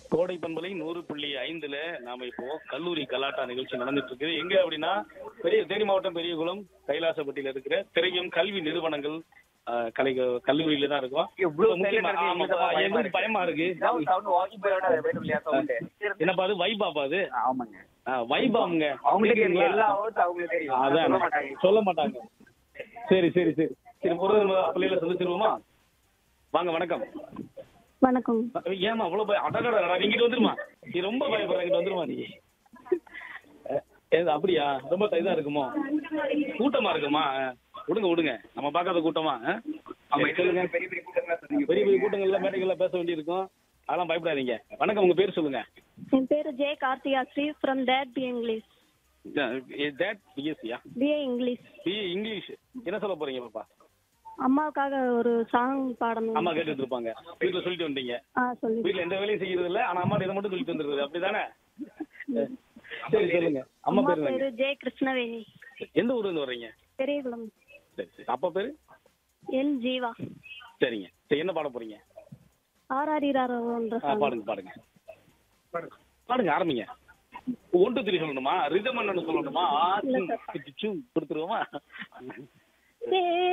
கோடை பண்பலை 100.5ல நாம இப்போ கல்லூரி கலாட்டா நிகழ்ச்சி நடந்துட்டு இருக்கு. எங்க அப்படின்னா தேனி மாவட்டம் பெரியகுளம் கைலாசப்பட்டியில இருக்கிற திரையும் கல்வி நிறுவனங்கள் கல்லூரியில தான் இருக்கும். எங்களுக்கு பயமா இருக்கு. என்னப்பா அது வைபாப்பா அது? வைபாமுங்க. அதான் சொல்ல மாட்டாங்க. சரி சரி சரி சரி ஒரு பள்ளியில சந்திச்சிருவோமா? வாங்க வணக்கம். வணக்கம். ஏமா அவ்வளவு அடடா நீங்க வந்துருமா? நீ ரொம்ப பயப்படுற, இங்கிட்ட வந்துருமா நீ? அப்படியா? ரொம்ப இதா இருக்குமோ? கூட்டமா இருக்குமா? விடுங்க விடுங்க, நம்ம பார்க்காத கூட்டமா? பெரிய பெரிய கூட்டங்கள்ல மேடைகள்ல பேச வேண்டியிருக்கும், அதெல்லாம் பயப்படாதீங்க. வணக்கம், உங்க பேர் சொல்லுங்க. என் பேரு J Karthika Sri from that B English. That பிஎஸ்சியா? BA English. BA English. என்ன சொல்ல போறீங்க பாப்பா? அம்மாவுக்காக ஒரு சாங் பாடணும். அம்மா கேட்டுட்டு இருப்பாங்க. வீட்டுல சொல்லிட்டு வந்தீங்க? சொல்லி. வீட்டுல எந்த வேலையும் செய்யறது இல்ல, ஆனா அம்மா இதை மட்டும் சொல்லிட்டு வந்துருக்குது, அப்படிதானே? சரி சொல்லுங்க. அம்மா பேரு ஜே கிருஷ்ணவேணி. எந்த ஊர்ல இருந்து வர்றீங்க? பெரியகுளம். சரி சரி. அப்பா பேரு? என் ஜீவா. சரிங்க. சரி, என்ன பாட போறீங்க? பாடுங்க பாடுங்க பாடுங்க, ஆரம்பிங்க. 1 2 3 சொல்லணுமா? ரிதம் சொல்லணுமா? கொடுத்துருவோமா?